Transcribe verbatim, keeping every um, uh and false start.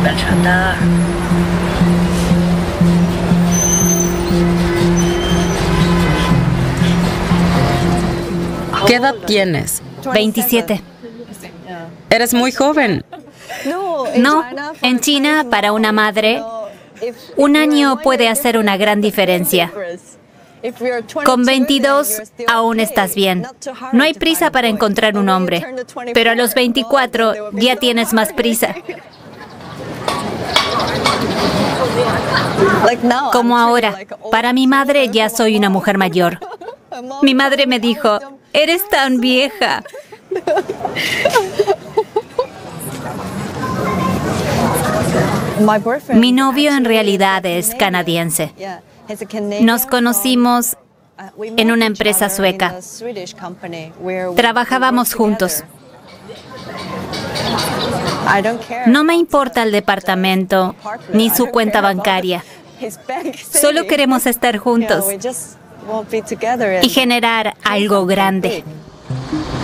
¿Qué edad tienes? veintisiete. Eres muy joven. No, en China, para una madre, un año puede hacer una gran diferencia. Con veintidós aún estás bien. No hay prisa para encontrar un hombre, pero a los veinticuatro ya tienes más prisa. Como ahora, para mi madre ya soy una mujer mayor. Mi madre me dijo, eres tan vieja. Mi novio en realidad es canadiense. Nos conocimos en una empresa sueca. Trabajábamos juntos. No me importa el departamento ni su cuenta bancaria. Solo queremos estar juntos y generar algo grande.